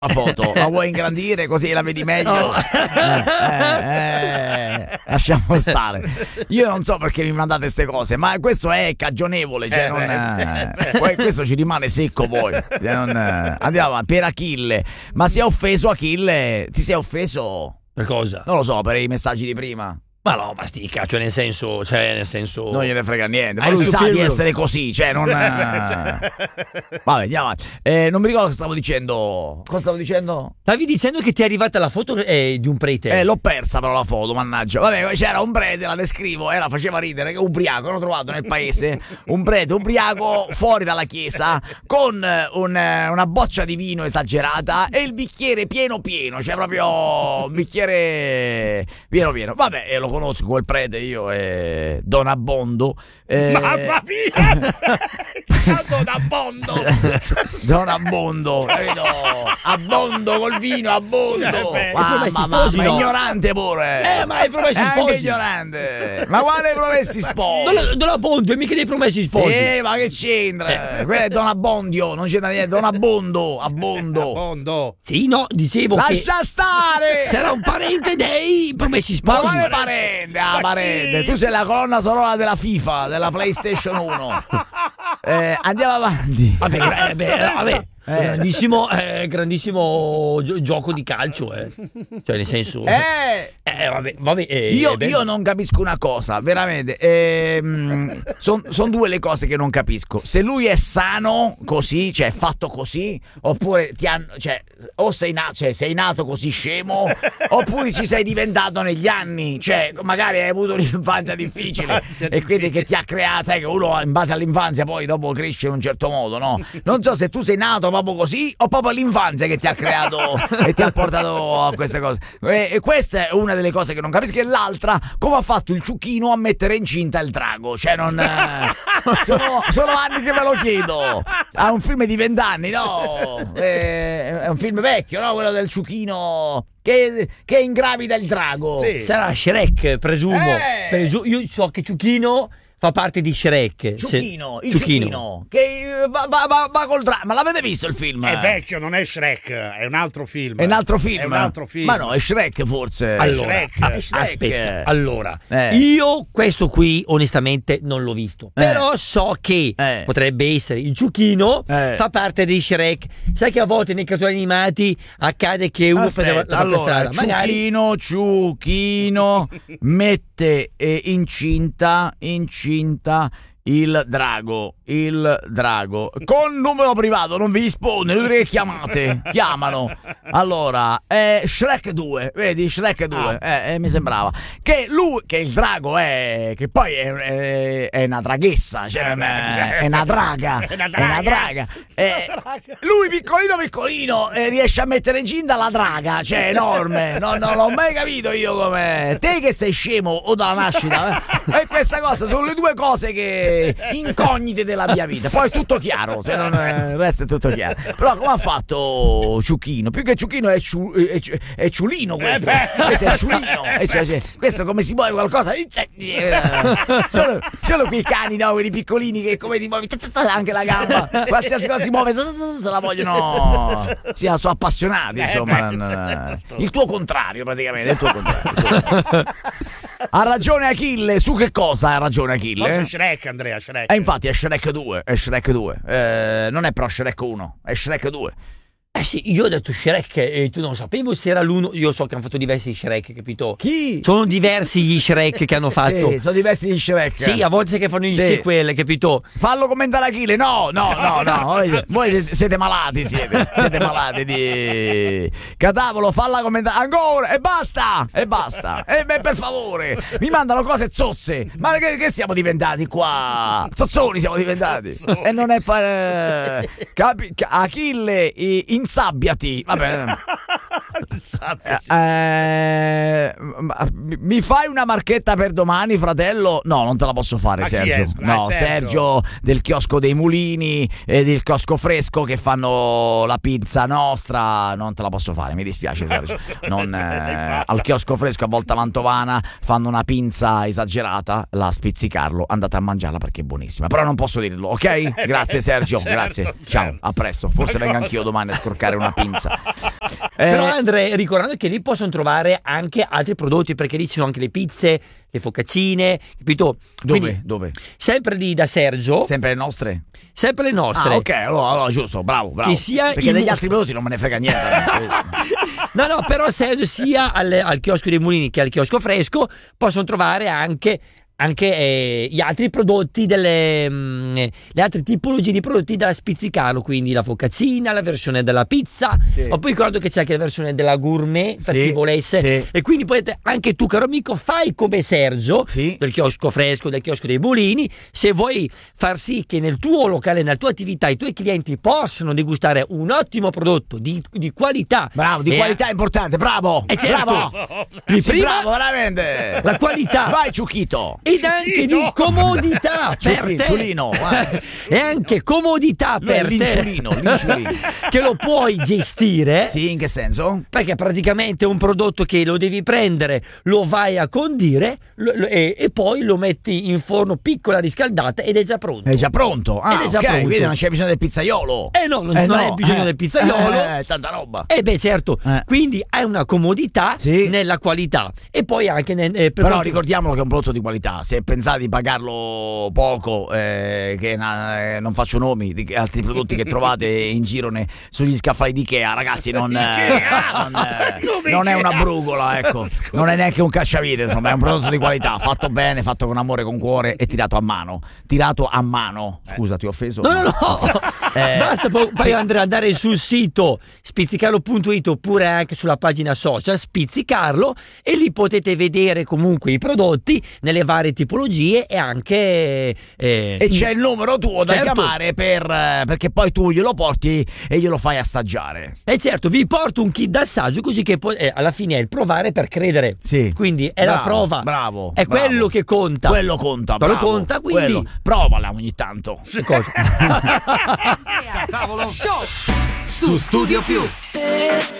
la foto, la vuoi ingrandire così la vedi meglio? Lasciamo stare. Io non so perché mi mandate queste cose, ma questo è cagionevole, cioè questo ci rimane secco poi. Andiamo avanti. Per Achille, ma si è offeso Achille? Ti sei offeso? Per cosa? Non lo so, per i messaggi di prima. Ma no, ma stica, cioè nel senso. Non gliene frega niente, ma lui sa di essere così, cioè non. Vabbè, andiamo avanti. Non mi ricordo cosa stavo dicendo. Cosa stavo dicendo? Stavi dicendo che ti è arrivata la foto di un prete. L'ho persa però la foto, mannaggia. Vabbè, c'era un prete, la descrivo, faceva ridere, che ubriaco, l'ho trovato nel paese, un prete ubriaco fuori dalla chiesa, con una boccia di vino esagerata e il bicchiere pieno, cioè proprio un bicchiere pieno. Vabbè, lo conosco quel prete, io Don Abbondo. Mamma mia! Don Abbondo, capito? Abbondo col vino, Abbondo. Ma ignorante pure. Ma i promessi sposi. Anche ignorante. Ma quale promessi sposi? Don Abbondo, mica dei promessi sposi. Sì, ma che c'entra? Quello è Don Abbondio, non c'entra niente. Don Abbondo. Sì, no, dicevo Lascia stare! Sarà un parente dei promessi sposi. Ma quale parente? Parente. Tu sei la colonna sonora della FIFA, della PlayStation 1. Andiamo avanti. Vabbè. Grandissimo gioco di calcio, cioè nel senso. Io non capisco una cosa, veramente. Sono due le cose che non capisco. Se lui è sano così, cioè fatto così, oppure o sei nato così scemo, oppure ci sei diventato negli anni, cioè magari hai avuto un'infanzia difficile e quindi che ti ha creato, sai che uno in base all'infanzia poi dopo cresce in un certo modo, no? Non so se tu sei nato proprio così o proprio l'infanzia che ti ha creato e ti ha portato a queste cose. E questa è una delle cose che non capisco. E l'altra, come ha fatto il Ciuchino a mettere incinta il drago? Cioè non sono anni che me lo chiedo. Ha un film di 20 anni, no? È un film vecchio, no? Quello del Ciuchino che ingravida il drago. Sì. Sarà Shrek, presumo. Io so che Ciuchino fa parte di Shrek. Ciuchino, il Ciuchino che va col drago. Ma l'avete visto il film? È vecchio, non è Shrek, è un altro film. È un altro film? È un altro film. Ma no, è Shrek forse. Allora, aspetta. Allora, io questo qui onestamente non l'ho visto. Però so che potrebbe essere il Ciuchino, fa parte di Shrek. Sai che a volte nei cartoni animati accade che uno prende la propria strada. Ciuchino mette incinta il drago con numero privato, non vi risponde, lui che chiamano. Allora Shrek 2, vedi, Shrek 2 mi sembrava che il drago che poi è una draghessa, cioè è una draga. Lui piccolino riesce a mettere incinta la draga, cioè enorme. Non l'ho mai capito io come te che sei scemo o dalla nascita e questa cosa sono le due cose che incognite della mia vita. Poi è tutto chiaro, se non questo è tutto chiaro. Però come ha fatto Ciuchino? Più che Ciuchino è Ciulino questo. Questo è Ciulino. Questo come si muove qualcosa? Solo quei cani, no, quelli piccolini che come ti muovi anche la gamba, qualsiasi cosa si muove se la vogliono, sono appassionati, insomma. Il tuo contrario praticamente, il tuo contrario. Ha ragione Achille, su che cosa ha ragione Achille? Forse Shrek, Andrea, Shrek. Infatti è Shrek 2, non è però Shrek 1, è Shrek 2. Sì, io ho detto Shrek e tu non sapevo se era l'uno. Io so che hanno fatto diversi Shrek, capito? Chi? Sono diversi gli Shrek che hanno fatto. Sì, sono diversi gli Shrek. Sì, a volte che fanno i sequel, capito? Fallo commentare Achille. No. Voi siete malati, siete malati di Catavolo, falla commentare ancora e basta. E per favore, mi mandano cose zozze. Ma che siamo diventati qua? Zozzoni siamo diventati. E non è Achille insabbiati. Vabbè. Mi fai una marchetta per domani, fratello? No, non te la posso fare, Sergio. No, Sergio del chiosco dei mulini e del chiosco fresco che fanno la pizza nostra, non te la posso fare, mi dispiace, Sergio. Al chiosco fresco a Volta Mantovana fanno una pinza esagerata, la Spizzicarlo, andate a mangiarla perché è buonissima, però non posso dirlo, ok? Grazie Sergio, grazie. Ciao, a presto. Forse vengo anch'io domani a scorcare una pinza. Però Andre, ricordando che lì possono trovare anche altri prodotti, perché lì ci sono anche le pizze, le focaccine, capito? Dove? Sempre lì da Sergio. Sempre le nostre? Sempre le nostre. Ok, allora giusto, bravo. Che sia perché degli altri prodotti non me ne frega niente. No, però Sergio sia al chiosco dei mulini che al chiosco fresco possono trovare anche gli altri prodotti le altre tipologie di prodotti della Spizzicarlo, quindi la focaccina, la versione della pizza, ma poi ricordo che c'è anche la versione della gourmet per chi volesse, e quindi potete anche tu, caro amico, fai come Sergio del chiosco fresco, del chiosco dei mulini, se vuoi far sì che nel tuo locale, nella tua attività, i tuoi clienti possano degustare un ottimo prodotto di qualità. Bravo, di qualità importante, bravo. Certo. Bravo, veramente. La qualità. Vai, Ciuchito. Ed anche di comodità per te. Ciulino, e anche comodità per te, l'insulino che lo puoi gestire. Sì, in che senso? Perché praticamente è un prodotto che lo devi prendere, lo vai a condire e poi lo metti in forno, piccola riscaldata, ed è già pronto. È già pronto. Pronto. Quindi non c'è bisogno del pizzaiolo. Non hai bisogno del pizzaiolo. Tanta roba. Certo. Quindi hai una comodità nella qualità, e poi anche però ricordiamolo che è un prodotto di qualità. Se pensate di pagarlo poco, che non faccio nomi di altri prodotti che trovate in giro sugli scaffali di Ikea, ragazzi, non è una brugola, ecco. Non è neanche un cacciavite, insomma, è un prodotto di qualità, fatto bene, fatto con amore, con cuore e tirato a mano. Scusa, ti ho offeso? No. Basta poi andare sul sito spizzicarlo.it oppure anche sulla pagina social Spizzicarlo, e lì potete vedere comunque i prodotti nelle varie tipologie, e anche e c'è il numero tuo da chiamare perché poi tu glielo porti e glielo fai assaggiare. E certo, vi porto un kit d'assaggio, così che poi alla fine è il provare per credere. Quindi è la prova. Bravo. È quello che conta. Quello conta, quindi provala ogni tanto. Cosa? Show su Studio Più.